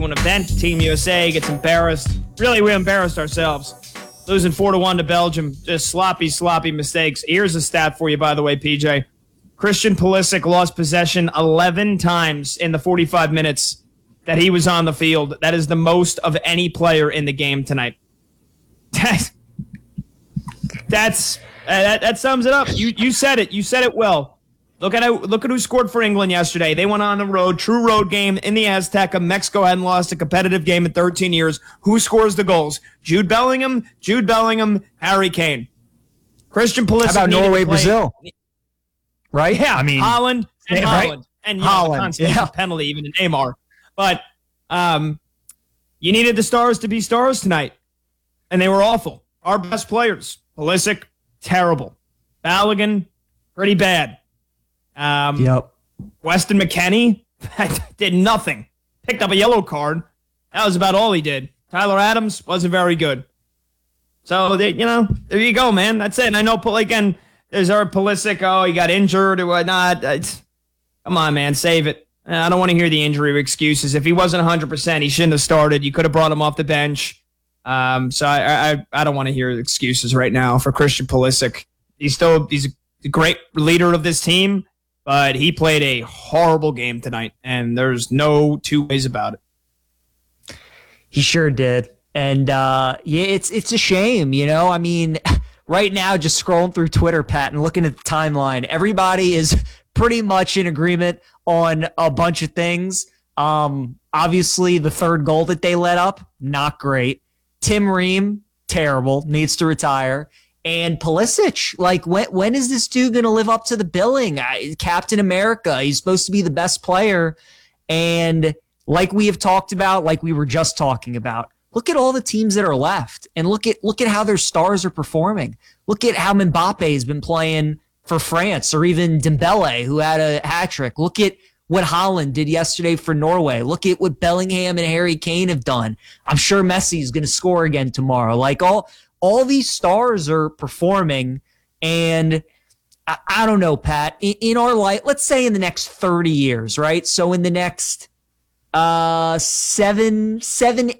When a vent, Team USA gets embarrassed. Really, we embarrassed ourselves. Losing 4-1 to Belgium. Just sloppy mistakes. Here's a stat for you, by the way, PJ. Christian Pulisic lost possession 11 times in the 45 minutes that he was on the field. That is the most of any player in the game tonight. That sums it up. You said it. You said it well. Look at who scored for England yesterday. They went on the road, true road game in the Azteca. Mexico hadn't lost a competitive game in 13 years. Who scores the goals? Jude Bellingham, Harry Kane. Christian Pulisic. How about Norway, Brazil? Right? Yeah, I mean, Holland. Right? And Holland. Penalty even in Neymar. But you needed the stars to be stars tonight, and they were awful. Our best players. Pulisic, terrible. Balogun, pretty bad. Weston McKennie did nothing. Picked up a yellow card. That was about all he did. Tyler Adams wasn't very good. So, there you go, man. That's it. And I know, again, there's our Pulisic. Oh, he got injured or whatnot. Come on, man. Save it. I don't want to hear the injury excuses. If he wasn't 100%, he shouldn't have started. You could have brought him off the bench. So I don't want to hear excuses right now for Christian Pulisic. He's a great leader of this team, but he played a horrible game tonight, and there's no two ways about it. He sure did. And it's a shame, I mean, right now, just scrolling through Twitter, Pat, and looking at the timeline, everybody is pretty much in agreement on a bunch of things. Obviously, the third goal that they let up, not great. Tim Ream, terrible, needs to retire. And Pulisic, when is this dude going to live up to the billing? Captain America, he's supposed to be the best player. And like we have talked about, like we were just talking about, look at all the teams that are left, and look at how their stars are performing. Look at how Mbappe has been playing for France, or even Dembele, who had a hat trick. Look at what Holland did yesterday for Norway. Look at what Bellingham and Harry Kane have done. I'm sure Messi is going to score again tomorrow. All these stars are performing, and I don't know, Pat. In our life, let's say in the next 30 years, right? So in the next 7,